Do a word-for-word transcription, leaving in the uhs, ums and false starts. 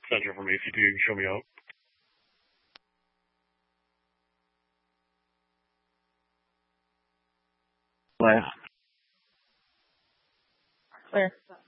center for me. If you do, you can show me out. Left. Clear.